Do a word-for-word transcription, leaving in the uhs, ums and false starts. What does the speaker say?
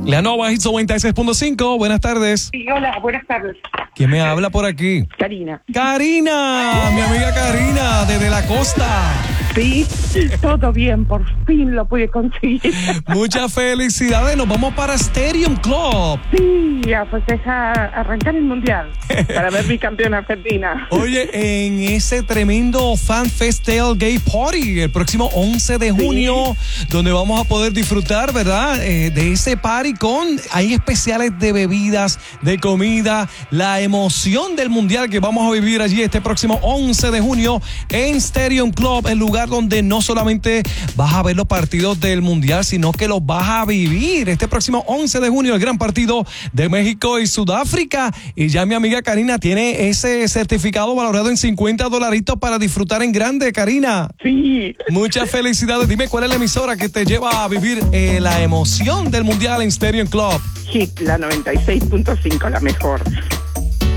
La Nova Hits noventa y seis punto cinco. Buenas tardes. Sí, hola, buenas tardes. ¿Quién me habla por aquí? Karina. Karina, mi amiga Karina, desde la costa. Sí, todo bien, por fin lo pude conseguir. Muchas felicidades, nos vamos para Stadium Club. Sí, a festejar, arrancar el mundial para ver mi campeona argentina. Oye, en ese tremendo Fan Fest Tailgate Party el próximo once de junio, sí, donde vamos a poder disfrutar, ¿verdad? Eh, de ese party con, hay especiales de bebidas, de comida, la emoción del mundial que vamos a vivir allí este próximo once de junio en Stadium Club, el lugar donde no solamente vas a ver los partidos del mundial, sino que los vas a vivir este próximo once de junio, el gran partido de México y Sudáfrica. Y ya mi amiga Karina tiene ese certificado valorado en cincuenta dolaritos para disfrutar en grande, Karina. Sí. Muchas felicidades. Dime, ¿cuál es la emisora que te lleva a vivir eh, la emoción del mundial en Stadium Club? Hit, la noventa y seis punto cinco, la mejor.